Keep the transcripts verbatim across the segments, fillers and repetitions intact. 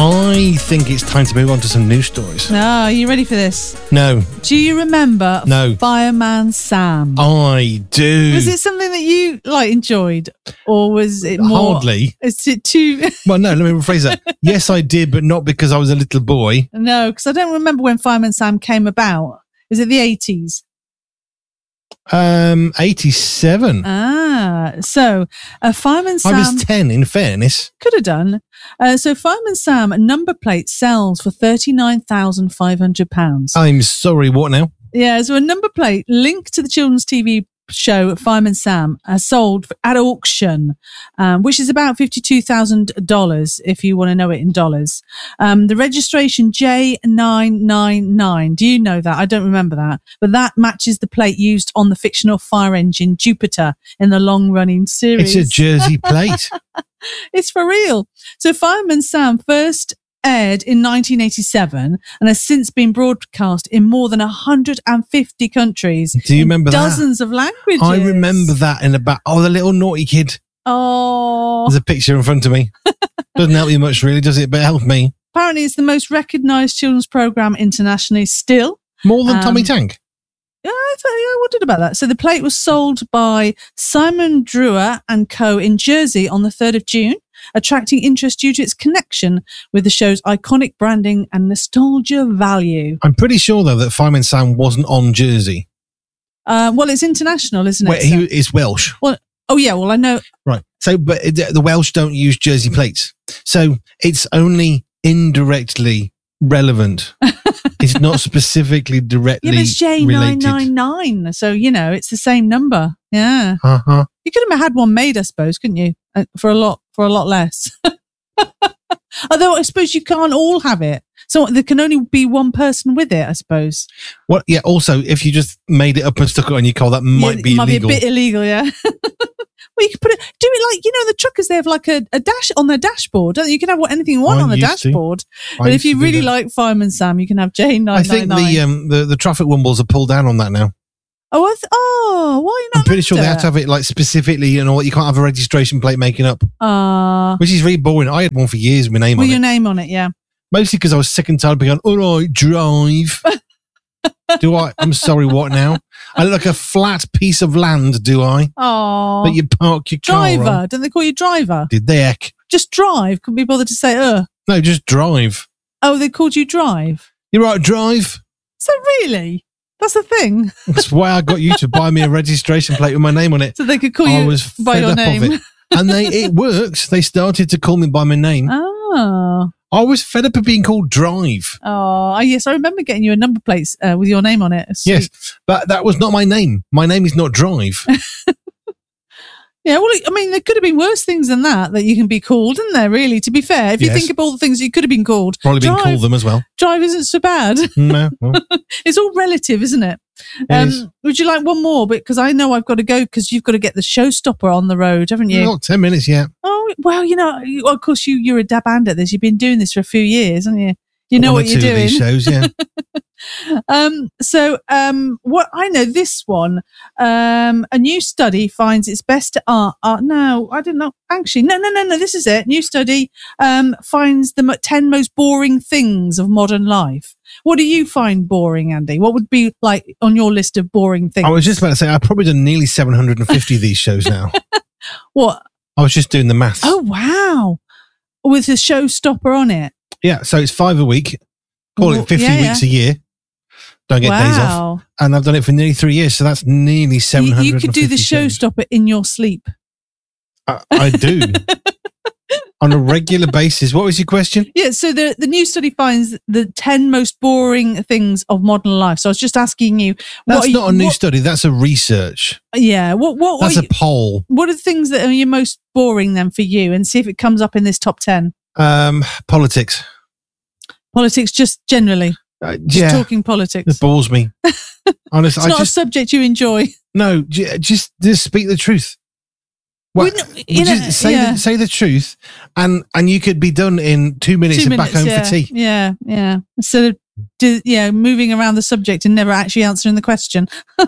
I think it's time to move on to some news stories. Ah, are you ready for this? No. Do you remember No. Fireman Sam? I do. Was it something that you like enjoyed, or was it more? Hardly. Is it too? Well, no, let me rephrase that. Yes, I did, but not because I was a little boy. No, because I don't remember when Fireman Sam came about. Is it the eighties? Um, eighty-seven. Ah, so uh, Fireman Sam. I was ten, in fairness. Could have done. Uh, so Fireman Sam number plate sells for thirty-nine thousand five hundred pounds. I'm sorry, what now? Yeah, so a number plate linked to the children's T V show Fireman Sam has sold at auction, um, which is about fifty-two thousand dollars if you want to know it in dollars. Um, the registration J nine nine nine. Do you know that? I don't remember that. But that matches the plate used on the fictional fire engine Jupiter in the long-running series. It's a Jersey plate. It's for real. So Fireman Sam first aired in nineteen eighty-seven and has since been broadcast in more than one hundred fifty countries. Do you remember dozens that? of languages. I remember that in the back. Oh, the little naughty kid. Oh. There's a picture in front of me. Doesn't help you much, really, does it? But it helped me. Apparently, it's the most recognised children's programme internationally still. More than Um, Tommy Tank? Yeah, I, thought, yeah, I wondered about that. So the plate was sold by Simon Drewer and Co. in Jersey on the third of June, attracting interest due to its connection with the show's iconic branding and nostalgia value. I'm pretty sure, though, that Fireman Sam wasn't on Jersey. Uh, well, it's international, isn't it? Well, he is Welsh. Well, oh yeah, well I know. Right. So, but it- the Welsh don't use Jersey plates. So it's only indirectly relevant. It's not specifically directly Yeah, but it's J nine related. nine nine, so you know it's the same number. Yeah, Uh-huh. you could have had one made, I suppose, couldn't you? Uh, for a lot, for a lot less. Although I suppose you can't all have it, so there can only be one person with it. I suppose. Well, yeah. Also, if you just made it up and stuck it on your car, that might Yeah, be it might illegal. be a bit illegal, yeah. Well, you could put it, do it like, you know, the truckers, they have like a, a dash on their dashboard, don't you? You can have what, anything you want I on the used to. dashboard. I But if used you to do really that. like Fireman Sam, you can have J nine nine nine. I think the um the, the traffic wumbles are pulled down on that now. Oh, I th- oh, why not? I'm pretty sure they have to have it like specifically, you know, you can't have a registration plate making up, Uh, which is really boring. I had one for years with my name with on your it. name on it, yeah. Mostly because I was sick and tired of being going, all right, drive. Do I? I'm sorry, what now? I look like a flat piece of land, do I? Oh, That you park your car driver. on? Don't they call you driver? Did they heck? Just drive. Couldn't be bothered to say, uh. No, just drive. Oh, they called you drive. You're right, drive. So really? That's the thing. That's why I got you to buy me a registration plate with my name on it. So they could call I you was by fed your up name. of it. And they it works. They started to call me by my name. Oh. I was fed up of being called Drive. Oh, yes, I remember getting you a number plate uh, with your name on it. Sweet. Yes, but that was not my name. My name is not Drive. Yeah, well, I mean, there could have been worse things than that that you can be called, isn't there, really? To be fair, if you Yes. think of all the things you could have been called, Probably been drive, called them as well. drive isn't so bad. No, well, It's all relative, isn't it? It Um, is. would you like one more? Because I know I've got to go because you've got to get the showstopper on the road, haven't you? not ten minutes yet. Oh, well, you know, you, of course, you, you're a dab hand at this. You've been doing this for a few years, haven't you? You know One what or you're two of doing. these shows, yeah. Um, so, um, what I know this one, um, a new study finds it's best to art. Uh, no, I didn't know. Actually, no, no, no, no. This is it. New study um, finds the mo- ten most boring things of modern life. What do you find boring, Andy? What would be like on your list of boring things? I was just about to say, I've probably done nearly seven hundred fifty of these shows now. What? I was just doing the maths. Oh, wow! With a showstopper on it. Yeah, so it's five a week. Call Well, it fifty yeah, weeks a year. Don't get days off. Wow! And I've done it for nearly three years, so that's nearly seven You, hundred. you could do the shows. showstopper in your sleep. I, I do. On a regular basis. What was your question? Yeah, so the, the new study finds the ten most boring things of modern life. So I was just asking you, what That's are you- not a new what- study. That's a research. Yeah, what what That's what, a are you- poll. what are the things that are you most boring then for you, and see if it comes up in this top ten? Um, politics. Politics, just generally, Uh, just yeah, talking politics. it bores me. Honestly, It's I not just a subject you enjoy. no. j- Just just speak the truth. Well, Wouldn't- you just know, say yeah. the, say the truth, and and you could be done in two minutes Two and back minutes, home yeah, for tea. yeah, yeah. Instead of do, yeah, moving around the subject and never actually answering the question.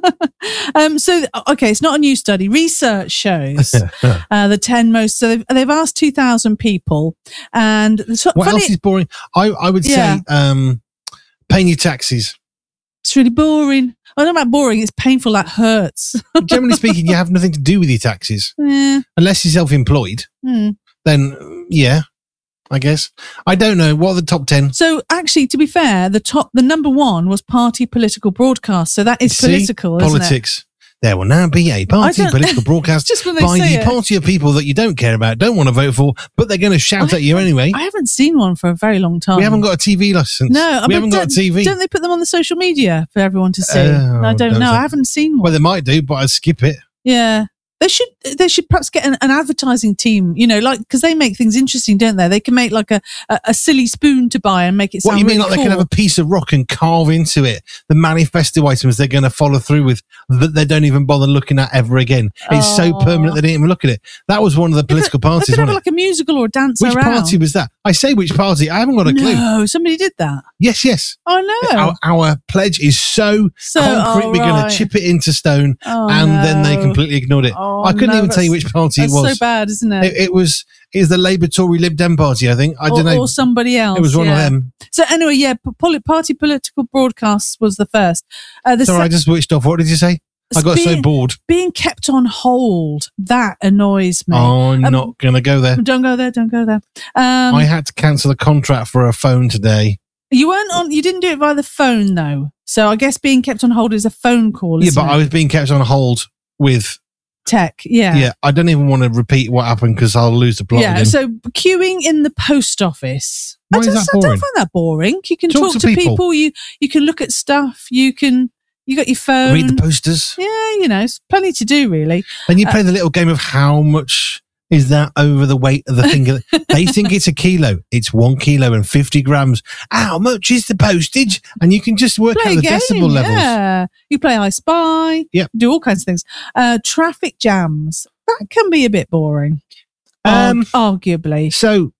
um, so, okay, it's not a new study. Research shows uh, the ten most. So they've, they've asked two thousand people, and the, what funny, else is boring? I I would Yeah. say um, paying your taxes. it's really boring. I don't know about boring. It's painful. That hurts. Generally speaking, you have nothing to do with your taxes Yeah. unless you're self-employed. Hmm. Then yeah, I guess. I don't know. What are the top ten? So actually, to be fair, the top, the number one was party political broadcast. So that is See? political, isn't it? Politics. There will now be a party I don't- political broadcast Just when they by say the it. party of people that you don't care about, don't want to vote for, but they're going to shout I at you anyway. I haven't seen one for a very long time. We haven't got a T V license. No, we but haven't got a don't- T V. Don't they put them on the social media for everyone to see? Oh, I don't don't know. say- I haven't seen one. Well, they might do, but I'd skip it. Yeah. They should they should perhaps get an, an advertising team, you know, like, because they make things interesting, don't they? They can make like a, a, a silly spoon to buy and make it sound What you mean, really like they can cool. have a piece of rock and carve into it the manifesto items they're going to follow through with that they don't even bother looking at ever again? It's so Oh. permanent they didn't even look at it. That was one of the political They parties, could have wasn't like a musical or a dance it? Which around. party was that? I say which party. I haven't got a clue. No, somebody did that. Yes, yes. I know. Our, our pledge is so, So, concrete. oh, We're going right. to chip it into stone, Oh, and then they no. completely ignored it. Oh, I couldn't no, even tell you that's- which party it That's was. so bad, isn't it? It, it was it was the Labour Tory Lib Dem party, I think. I or, don't know. or somebody else. It was one yeah. of them. So anyway, yeah, p- poli- party political broadcasts was the first. Uh, the Sorry, sec- I just switched off. What did you say? I got so being, bored. being kept on hold, that annoys me. Oh, I'm Um, not going to go there. Don't go there. Don't go there. Um, I had to cancel a contract for a phone today. you weren't on. You didn't do it via the phone though. So I guess being kept on hold is a phone call. Yeah, Isn't but it? I was being kept on hold with. tech. Yeah. Yeah, I don't even want to repeat what happened because I'll lose the plot Yeah, again. so queuing in the post office. Why I, is just, that I don't boring? find that boring. You can Talk talk, to to people. people. You you can look at stuff. You can you got your phone. Read the posters. Yeah, you know, it's plenty to do really. Then you Uh, play the little game of how much is that over the weight of the thing. They think it's a kilo. It's one kilo and fifty grams. How much is the postage? And you can just work Play out a the game. decibel levels. Yeah, you play I Spy. Yep. do all kinds of things. Uh, traffic jams. That can be a bit boring. Um, Arg- arguably. So,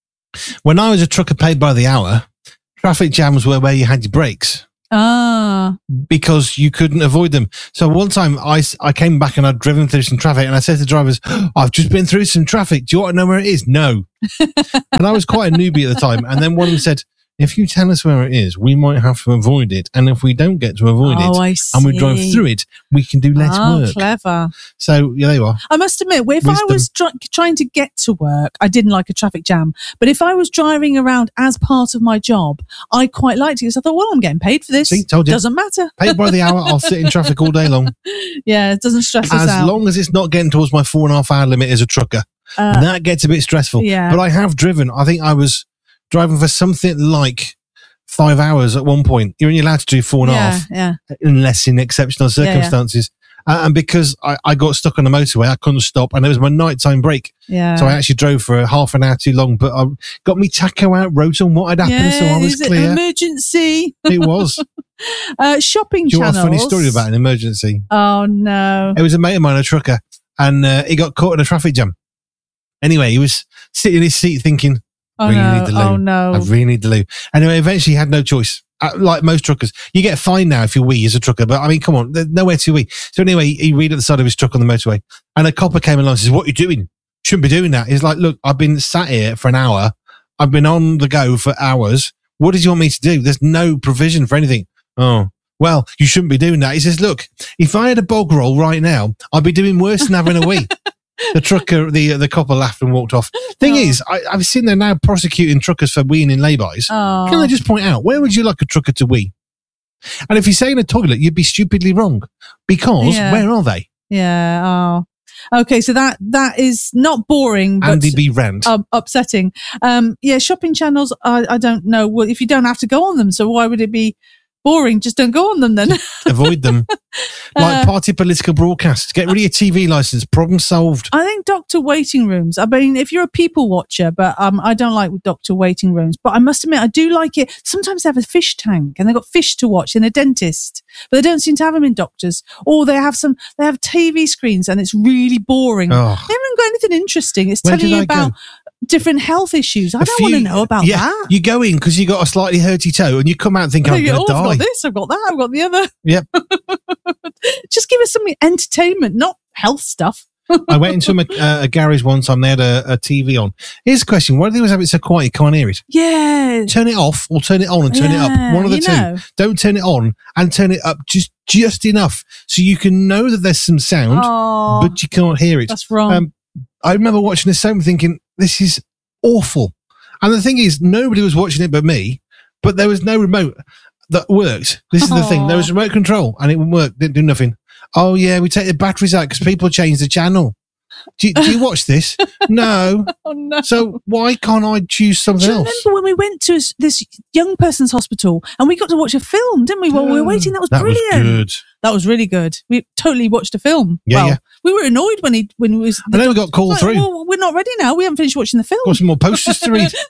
when I was a trucker paid by the hour, traffic jams were where you had your breaks Ah, because you couldn't avoid them. So one time I, s- I came back and I'd driven through some traffic and I said to the drivers, "Oh, I've just been through some traffic. Do you want to know where it is?" No. And I was quite a newbie at the time. And then one of them said, "If you tell us where it is, we might have to avoid it. And if we don't get to avoid oh, it I see. and we drive through it, we can do less oh, work." clever. So yeah, there you are. I must admit, if Wisdom. I was try- trying to get to work, I didn't like a traffic jam. But if I was driving around as part of my job, I quite liked it because I thought, well, I'm getting paid for this. See, told you. Doesn't matter. Paid by the hour, I'll sit in traffic all day long. Yeah, it doesn't stress us As out. long as it's not getting towards my four and a half hour limit as a trucker. Uh, that gets a bit stressful. yeah. But I have driven. I think I was driving for something like five hours at one point. You're only allowed to do four and a yeah, half, yeah. unless in exceptional Yeah, yeah. circumstances. Uh, and because I, I got stuck on the motorway, I couldn't stop, and it was my nighttime break. Yeah. So I actually drove for a half an hour too long, but I got me taco out, wrote on what had happened, so I was is it clear. emergency. It was. Uh, shopping Do you want channels. a funny story about an emergency? Oh no. It was a mate of mine, a trucker, and uh, he got caught in a traffic jam. Anyway, he was sitting in his seat thinking, Oh really no. need the loo. Oh no. I really need the loo. Anyway, eventually he had no choice. Uh, like most truckers, you get fined now if you wee as a trucker, but I mean, come on, there's nowhere to wee. So anyway, he read at the side of his truck on the motorway, and a copper came along and says, "What are you doing? Shouldn't be doing that." He's like, "Look, I've been sat here for an hour. I've been on the go for hours. What did you want me to do? There's no provision for anything." "Oh, well, you shouldn't be doing that." He says, "Look, if I had a bog roll right now, I'd be doing worse than having a wee." The trucker, the the copper laughed and walked off. Thing Oh. is, I, I've seen they're now prosecuting truckers for weeing in laybys. Oh. Can I just point out, where would you like a trucker to wee? And if you say in a toilet, you'd be stupidly wrong. Because Yeah. where are they? Yeah. Oh. Okay. So that that is not boring, but Andy B. Rand. up, upsetting. Um. Yeah. Shopping channels. I I don't know. Well, if you don't have to go on them, so why would it be boring? Just don't go on them then. Avoid them. Like Uh, party political broadcasts. Get rid of your T V license. Problem solved. I think doctor waiting rooms. I mean, if you're a people watcher, but um, I don't like doctor waiting rooms. But I must admit, I do like it. Sometimes they have a fish tank and they've got fish to watch in a dentist, but they don't seem to have them in doctors. Or they have some. They have T V screens and it's really boring. Oh, They haven't got anything interesting. It's where telling did you I about go? different health issues. I A don't want to few- know about yeah, that. You go in because you got a slightly hurty toe, and you come out thinking, I I'm think, going to oh, I've die. got this, I've got that, I've got the other. Yep. Just give us some entertainment, not health stuff. I went into a, uh, a garage one time. They had a, a T V on. Here's a question: why do they always have it so quiet you can't hear it? Yeah. Turn it off or turn it on and turn it up. Yeah, One of the you two. know. Don't turn it on and turn it up just just enough so you can know that there's some sound, Oh, but you can't hear it. that's wrong. Um, I remember watching this film thinking, this is awful. And the thing is, nobody was watching it but me, but there was no remote that worked. This is the thing. There was remote control and it wouldn't work. Didn't do nothing. Oh, yeah, we take the batteries out because people change the channel. Do you, do you watch this? No. oh, no. So why can't I choose Do something you else? remember when we went to s- this young person's hospital and we got to watch a film, didn't we? While we were waiting, that was That brilliant. was good. That was really good. We totally watched a film. Yeah, well, yeah. we were annoyed when he when he was. And then we got called Like, through. well, we're not ready now. We haven't finished watching the film. Got some more posters to read.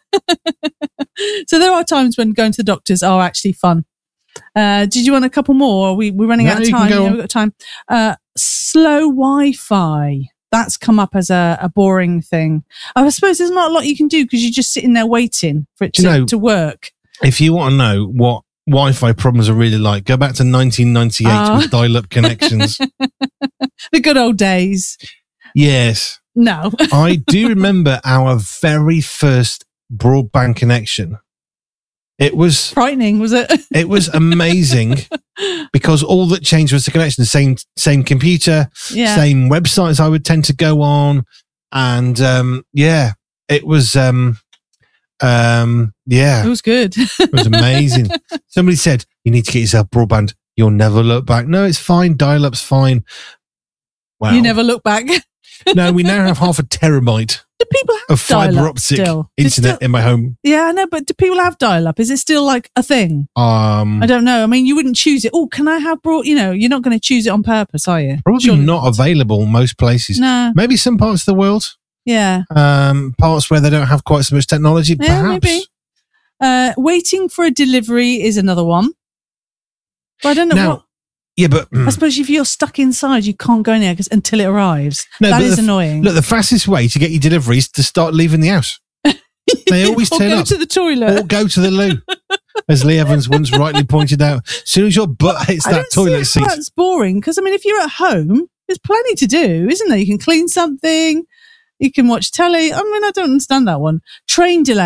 So there are times when going to the doctors are actually fun. Uh, did you want a couple more? Are we, we're running No, out of you can time. go Yeah, on. we've got time. Uh, slow Wi-Fi. That's come up as a, a boring thing. I suppose there's not a lot you can do because you're just sitting there waiting for it Do to, you know- to work. If you want to know what Wi-Fi problems are really like, go back to nineteen ninety-eight Oh. with dial-up connections. The good old days. Yes. No. I do remember our very first broadband connection. It was Frightening, was it? it was amazing because all that changed was the connection. Same same computer, Yeah. same websites I would tend to go on, and um, yeah, it was um, um, yeah, It was good. it was amazing. Somebody said you need to get yourself broadband. You'll never look back. No, it's fine. Dial-up's fine. Wow. You never look back. Do No, we now have half a terabyte people have of fiber dial-up optic still? Is internet still- in my home. Yeah, I know, but do people have dial-up? Is it still like a thing? Um, I don't know. I mean, you wouldn't choose it. Oh, can I have brought? You know, you're not going to choose it on purpose, are you? probably Surely not available most places. No. Maybe some parts of the world, Yeah. um, parts where they don't have quite so much technology. Yeah, Perhaps. maybe. Uh, waiting for a delivery is another one. But I don't know Now, what. Yeah, but mm, I suppose if you're stuck inside, you can't go in there 'cause- until it arrives. No, that but is the- annoying. look, the fastest way to get your delivery is to start leaving the house. They always or turn go up. to the toilet. Or go to the loo, as Lee Evans once rightly pointed out. As soon as your butt hits I that don't toilet see seat, how that's boring because I mean, if you're at home, there's plenty to do, isn't there? You can clean something, you can watch telly. I mean, I don't understand that one. Train delay.